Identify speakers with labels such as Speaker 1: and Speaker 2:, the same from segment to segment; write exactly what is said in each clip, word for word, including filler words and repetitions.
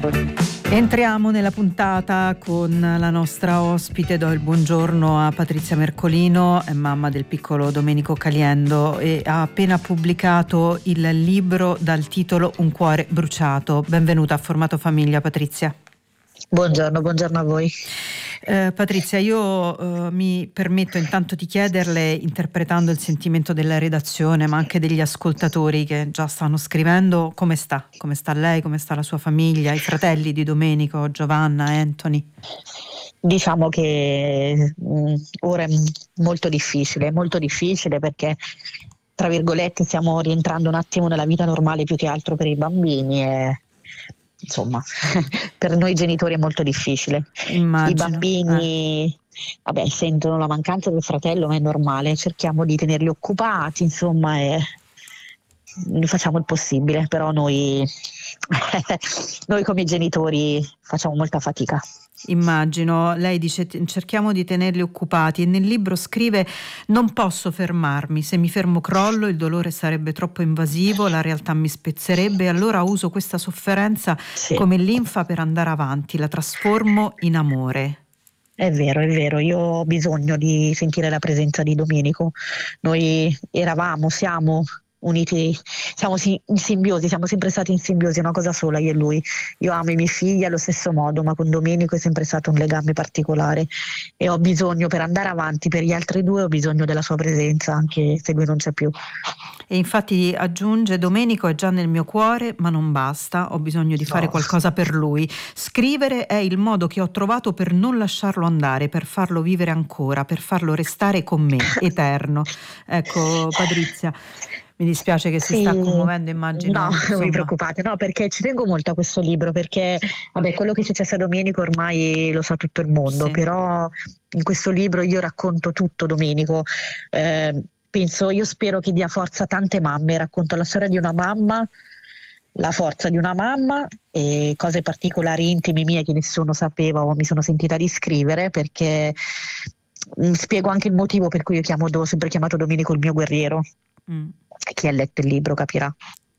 Speaker 1: Entriamo nella puntata con la nostra ospite. Do il buongiorno a Patrizia Mercolino, è mamma del piccolo Domenico Caliendo e ha appena pubblicato il libro dal titolo Un cuore bruciato. Benvenuta a Formato Famiglia, Patrizia.
Speaker 2: Buongiorno, buongiorno a voi.
Speaker 1: Eh, Patrizia, io eh, mi permetto intanto di chiederle, interpretando il sentimento della redazione ma anche degli ascoltatori che già stanno scrivendo, come sta? Come sta lei, come sta la sua famiglia, i fratelli di Domenico, Giovanna, Anthony?
Speaker 2: Diciamo che mh, ora è molto difficile, molto difficile perché, tra virgolette, stiamo rientrando un attimo nella vita normale più che altro per i bambini e insomma per noi genitori è molto difficile.
Speaker 1: Immagino.
Speaker 2: I bambini eh. vabbè, sentono la mancanza del fratello, ma è normale, cerchiamo di tenerli occupati, insomma, e noi facciamo il possibile, però noi noi come genitori facciamo molta fatica.
Speaker 1: Immagino. Lei dice cerchiamo di tenerli occupati e nel libro scrive: non posso fermarmi, se mi fermo crollo, il dolore sarebbe troppo invasivo, la realtà mi spezzerebbe, allora uso questa sofferenza
Speaker 2: sì.
Speaker 1: come linfa per andare avanti, la trasformo in amore.
Speaker 2: È vero, è vero, io ho bisogno di sentire la presenza di Domenico. Noi eravamo, siamo uniti, siamo in simbiosi, siamo sempre stati in simbiosi, è una cosa sola io e lui. Io amo i miei figli allo stesso modo, ma con Domenico è sempre stato un legame particolare e ho bisogno, per andare avanti per gli altri due, ho bisogno della sua presenza anche se lui non c'è più.
Speaker 1: E infatti aggiunge: Domenico è già nel mio cuore, ma non basta, ho bisogno di fare
Speaker 2: no.
Speaker 1: qualcosa per lui. Scrivere è il modo che ho trovato per non lasciarlo andare, per farlo vivere ancora, per farlo restare con me, eterno. Ecco, Patrizia, mi dispiace che si
Speaker 2: sì,
Speaker 1: sta commuovendo, immagino.
Speaker 2: No,
Speaker 1: insomma.
Speaker 2: non vi preoccupate, no, perché ci tengo molto a questo libro, perché vabbè, quello che è successo a Domenico ormai lo sa tutto il mondo,
Speaker 1: sì.
Speaker 2: Però in questo libro io racconto tutto Domenico. Eh, penso, io spero che dia forza a tante mamme, racconto la storia di una mamma, la forza di una mamma e cose particolari intime mie che nessuno sapeva o mi sono sentita di scrivere, perché mh, spiego anche il motivo per cui io chiamo, ho sempre chiamato Domenico il mio guerriero. Mm. Chi ha letto il libro capirà.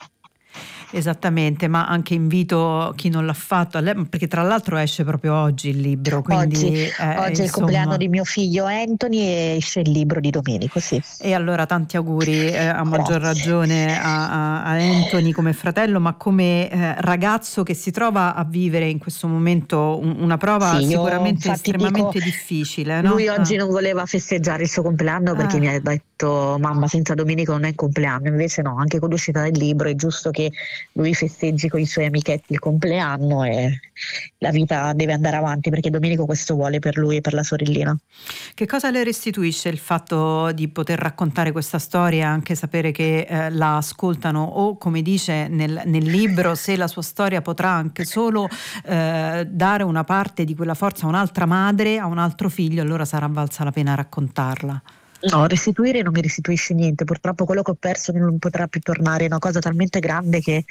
Speaker 1: Esattamente, ma anche invito chi non l'ha fatto, perché tra l'altro esce proprio oggi il libro. Quindi,
Speaker 2: oggi,
Speaker 1: eh,
Speaker 2: oggi è il
Speaker 1: insomma...
Speaker 2: compleanno di mio figlio Anthony e esce il libro di Domenico, sì.
Speaker 1: E allora tanti auguri, eh, a maggior ragione a, a, a Anthony come fratello, ma come eh, ragazzo che si trova a vivere in questo momento un, una prova
Speaker 2: sì,
Speaker 1: sicuramente estremamente
Speaker 2: dico,
Speaker 1: difficile. No?
Speaker 2: Lui oggi
Speaker 1: ah.
Speaker 2: non voleva festeggiare il suo compleanno perché ah. mi ha detto: mamma, senza Domenico non è compleanno. Invece no, anche con l'uscita del libro è giusto che lui festeggi con i suoi amichetti il compleanno e la vita deve andare avanti, perché Domenico questo vuole per lui e per la sorellina.
Speaker 1: Che cosa le restituisce il fatto di poter raccontare questa storia e anche sapere che eh, la ascoltano, o come dice nel, nel libro, se la sua storia potrà anche solo eh, dare una parte di quella forza a un'altra madre, a un altro figlio, allora sarà valsa la pena raccontarla?
Speaker 2: No, restituire non mi restituisce niente, purtroppo quello che ho perso non potrà più tornare, è una cosa talmente grande che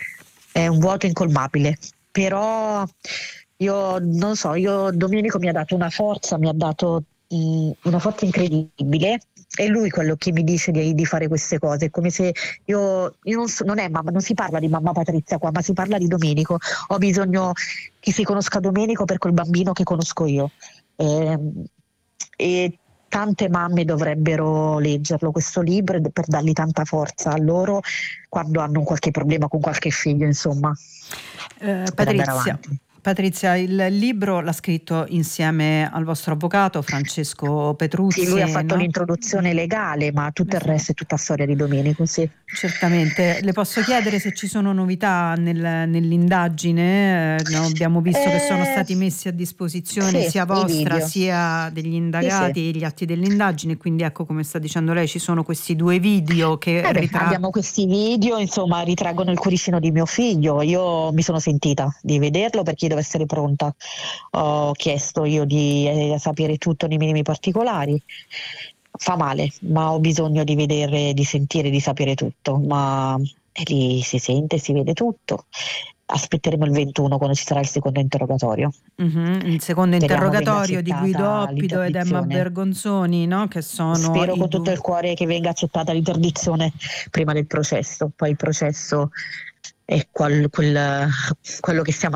Speaker 2: è un vuoto incolmabile. Però io non so, io Domenico mi ha dato una forza, mi ha dato mh, una forza incredibile. È lui quello che mi dice di, di fare queste cose, è come se io, io non, so, non è mamma, non si parla di mamma Patrizia qua, ma si parla di Domenico. Ho bisogno che si conosca Domenico per quel bambino che conosco io. E, e tante mamme dovrebbero leggerlo questo libro per dargli tanta forza a loro quando hanno qualche problema con qualche figlio, insomma.
Speaker 1: Eh, Patrizia, Patrizia, il libro l'ha scritto insieme al vostro avvocato Francesco Petruzzi.
Speaker 2: Sì, lui ha fatto
Speaker 1: no?
Speaker 2: l'introduzione legale, ma tutto esatto. Il resto è tutta storia di Domenico, sì.
Speaker 1: Certamente. Le posso chiedere se ci sono novità nel, nell'indagine? Eh, no, abbiamo visto eh, che sono stati messi a disposizione
Speaker 2: sì,
Speaker 1: sia vostra sia degli indagati sì, sì. gli atti dell'indagine, quindi ecco, come sta dicendo lei, ci sono questi due video che
Speaker 2: eh
Speaker 1: ritraggono.
Speaker 2: Abbiamo questi video, insomma, ritraggono il cuoricino di mio figlio. Io mi sono sentita di vederlo perché devo essere pronta. Ho chiesto io di eh, sapere tutto nei minimi particolari. Fa male, ma ho bisogno di vedere, di sentire, di sapere tutto, ma lì si sente, si vede tutto. Aspetteremo il ventuno quando ci sarà il secondo interrogatorio.
Speaker 1: Mm-hmm. Il secondo
Speaker 2: Speriamo
Speaker 1: interrogatorio di Guido Oppido ed Emma Bergonzoni, no? Che sono
Speaker 2: Spero con
Speaker 1: du-
Speaker 2: tutto il cuore che venga accettata l'interdizione prima del processo, poi il processo è quel, quel, quello che stiamo